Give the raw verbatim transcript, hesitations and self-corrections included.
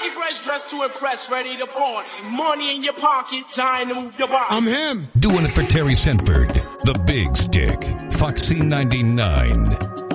Funky fresh dressed to impress, ready to party. Money in your pocket, time to move your body. I'm him. Doing it for Terry Sanford, the Big Stick, Foxy ninety-nine.